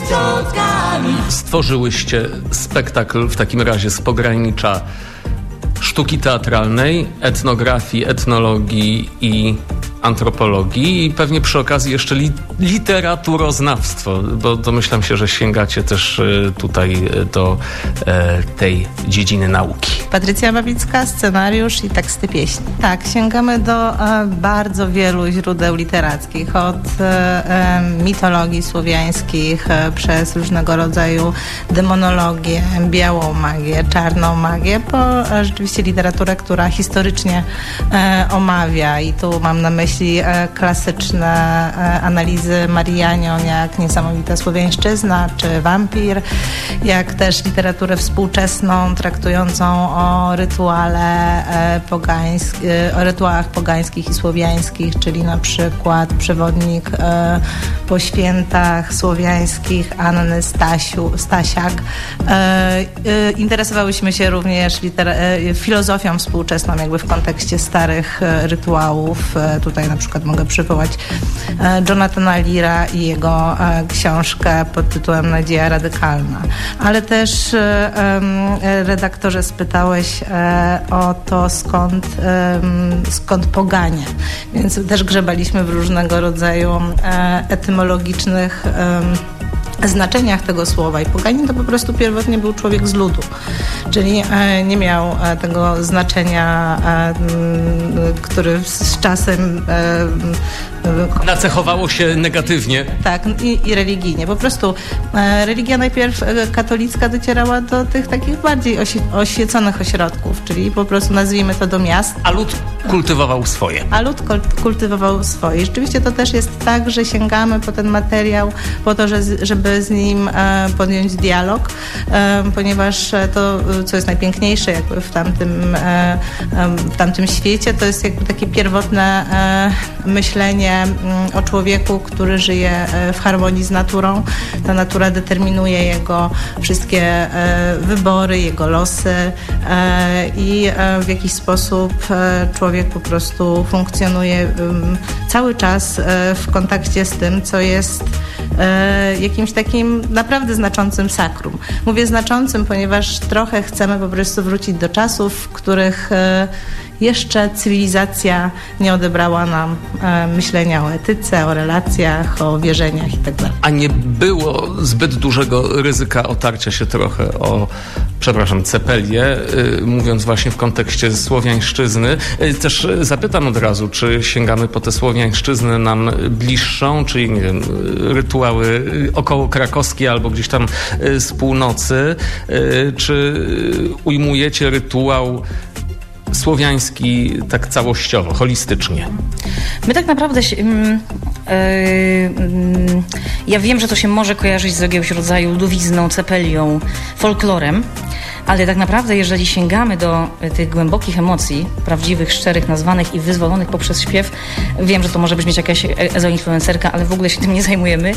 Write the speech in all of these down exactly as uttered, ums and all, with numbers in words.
sztuczkami. Stworzyłyście spektakl w takim razie z pogranicza sztuki teatralnej, etnografii, etnologii i antropologii i pewnie przy okazji jeszcze li- literaturoznawstwo, bo domyślam się, że sięgacie też y, tutaj y, do y, tej dziedziny nauki. Patrycja Babicka, scenariusz i teksty pieśni. Tak, sięgamy do e, bardzo wielu źródeł literackich, od e, e, mitologii słowiańskich, e, przez różnego rodzaju demonologię, białą magię, czarną magię, po e, rzeczywiście literaturę, która historycznie e, omawia i tu mam na myśli e, klasyczne e, analizy Marii Janion, jak Niesamowita Słowiańszczyzna, czy Wampir, jak też literaturę współczesną, traktującą o rytuale e, pogańsk, e, o rytuałach pogańskich i słowiańskich, czyli na przykład przewodnik e, po świętach słowiańskich Anny Stasiu, Stasiak. E, e, interesowałyśmy się również litera- e, filozofią współczesną, jakby w kontekście starych e, rytuałów. E, tutaj na przykład mogę przywołać e, Jonathana Leara i jego e, książkę pod tytułem Nadzieja radykalna. Ale też e, e, redaktorze spytałeś e, o to, skąd, e, skąd poganie. Więc też grzebaliśmy w różnego rodzaju e, etymologicznych e, znaczeniach tego słowa i poganin to po prostu pierwotnie był człowiek z ludu, czyli e, nie miał e, tego znaczenia, e, m, który z czasem e, Nacechowało się negatywnie. Tak, i, i religijnie. Po prostu e, religia najpierw e, katolicka docierała do tych takich bardziej osi- oświeconych ośrodków, czyli po prostu nazwijmy to do miast. A lud kultywował swoje. A lud kultywował swoje. Rzeczywiście to też jest tak, że sięgamy po ten materiał po to, że, żeby z nim e, podjąć dialog, e, ponieważ to, co jest najpiękniejsze jakby w tamtym, e, w tamtym świecie, to jest jakby takie pierwotne e, myślenie o człowieku, który żyje w harmonii z naturą. Ta natura determinuje jego wszystkie wybory, jego losy i w jakiś sposób człowiek po prostu funkcjonuje cały czas w kontakcie z tym, co jest jakimś takim naprawdę znaczącym sakrum. Mówię znaczącym, ponieważ trochę chcemy po prostu wrócić do czasów, w których jeszcze cywilizacja nie odebrała nam e, myślenia o etyce, o relacjach, o wierzeniach itd. A nie było zbyt dużego ryzyka otarcia się trochę o, przepraszam, cepelię, y, mówiąc właśnie w kontekście słowiańszczyzny. Y, też zapytam od razu, czy sięgamy po tę słowiańszczyznę nam bliższą, czyli nie wiem, rytuały około krakowskie albo gdzieś tam y, z północy, y, czy ujmujecie rytuał słowiański tak całościowo, holistycznie? My tak naprawdę się, mm, yy, ja wiem, że to się może kojarzyć z jakiegoś rodzaju ludowizną, cepelią, folklorem, ale tak naprawdę jeżeli sięgamy do tych głębokich emocji, prawdziwych, szczerych, nazwanych i wyzwolonych poprzez śpiew, wiem, że to może brzmieć jakaś ezoinfluencerka, ale w ogóle się tym nie zajmujemy,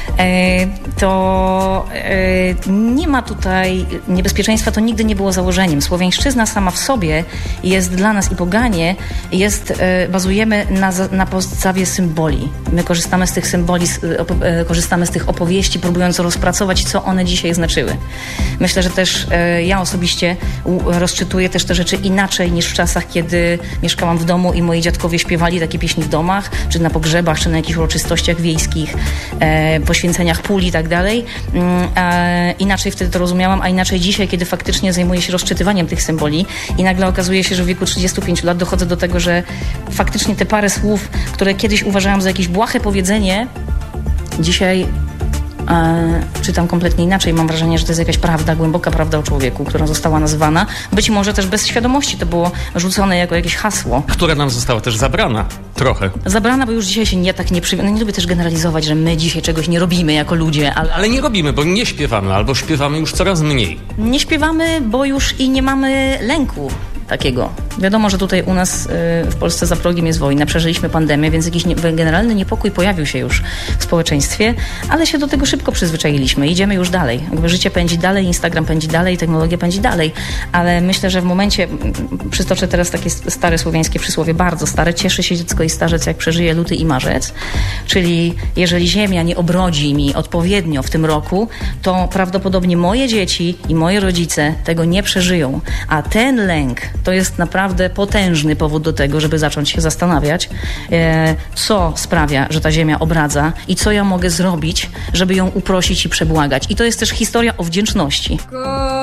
to nie ma tutaj niebezpieczeństwa, to nigdy nie było założeniem. Słowiańszczyzna sama w sobie jest dla nas i poganie, jest, bazujemy na, na podstawie symboli. My korzystamy z tych symboli, korzystamy z tych opowieści, próbując rozpracować, co one dzisiaj znaczyły. Myślę, że też ja osobiście rozczytuję też te rzeczy inaczej niż w czasach, kiedy mieszkałam w domu i moi dziadkowie śpiewali takie pieśni w domach, czy na pogrzebach, czy na jakichś uroczystościach wiejskich, e, poświęceniach pól i tak dalej. E, inaczej wtedy to rozumiałam, a inaczej dzisiaj, kiedy faktycznie zajmuję się rozczytywaniem tych symboli i nagle okazuje się, że w wieku trzydziestu pięciu lat dochodzę do tego, że faktycznie te parę słów, które kiedyś uważałam za jakieś błahe powiedzenie, dzisiaj E, czytam kompletnie inaczej. Mam wrażenie, że to jest jakaś prawda, głęboka prawda o człowieku, która została nazwana. Być może też bez świadomości to było rzucone jako jakieś hasło. Która nam została też zabrana trochę. Zabrana, bo już dzisiaj się nie tak nie przywiązuje. No nie lubię też generalizować, że my dzisiaj czegoś nie robimy jako ludzie. Ale... ale nie robimy, bo nie śpiewamy, albo śpiewamy już coraz mniej. Nie śpiewamy, bo już i nie mamy lęku takiego. Wiadomo, że tutaj u nas w Polsce za progiem jest wojna, przeżyliśmy pandemię, więc jakiś nie, generalny niepokój pojawił się już w społeczeństwie, ale się do tego szybko przyzwyczailiśmy. Idziemy już dalej. Jakby życie pędzi dalej, Instagram pędzi dalej, technologia pędzi dalej, ale myślę, że w momencie, przytoczę teraz takie stare słowiańskie przysłowie, bardzo stare, cieszy się dziecko i starzec, jak przeżyje luty i marzec, czyli jeżeli ziemia nie obrodzi mi odpowiednio w tym roku, to prawdopodobnie moje dzieci i moje rodzice tego nie przeżyją. A ten lęk to jest naprawdę potężny powód do tego, żeby zacząć się zastanawiać, e, co sprawia, że ta ziemia obradza i co ja mogę zrobić, żeby ją uprosić i przebłagać. I to jest też historia o wdzięczności.